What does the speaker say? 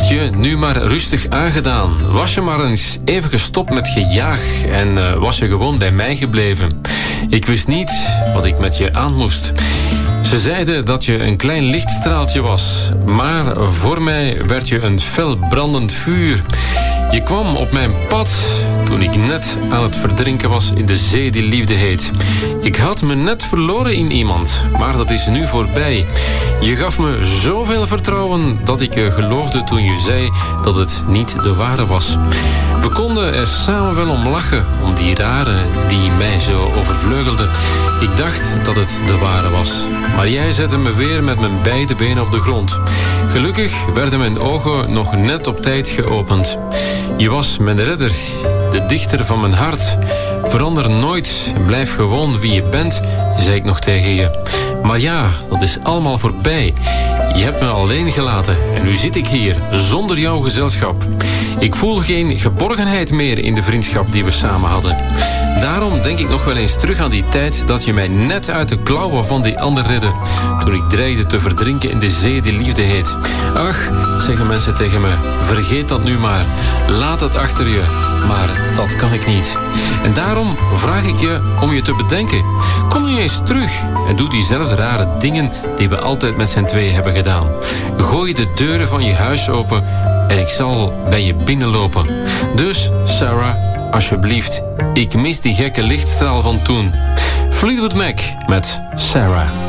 je nu maar rustig aangedaan. Was je maar eens even gestopt met gejaag en was je gewoon bij mij gebleven. Ik wist niet wat ik met je aan moest. Ze zeiden dat je een klein lichtstraaltje was, maar voor mij werd je een fel brandend vuur. Je kwam op mijn pad toen ik net aan het verdrinken was in de zee die liefde heet. Ik had me net verloren in iemand, maar dat is nu voorbij. Je gaf me zoveel vertrouwen dat ik geloofde toen je zei dat het niet de ware was. We konden er samen wel om lachen, om die rare die mij zo overvleugelde. Ik dacht dat het de ware was, maar jij zette me weer met mijn beide benen op de grond. Gelukkig werden mijn ogen nog net op tijd geopend. Je was mijn redder, de dichter van mijn hart. Verander nooit, blijf gewoon wie je bent, zei ik nog tegen je. Maar ja, dat is allemaal voorbij. Je hebt me alleen gelaten en nu zit ik hier, zonder jouw gezelschap. Ik voel geen geborgenheid meer in de vriendschap die we samen hadden. Daarom denk ik nog wel eens terug aan die tijd dat je mij net uit de klauwen van die ander redde. Toen ik dreigde te verdrinken in de zee die liefde heet. Ach, zeggen mensen tegen me, vergeet dat nu maar. Laat het achter je. Maar dat kan ik niet. En daarom vraag ik je om je te bedenken. Kom nu eens terug en doe diezelfde rare dingen die we altijd met z'n tweeën hebben gedaan. Gooi de deuren van je huis open en ik zal bij je binnenlopen. Dus, Sarah, alsjeblieft, ik mis die gekke lichtstraal van toen. Fleetwood Mac met Sarah.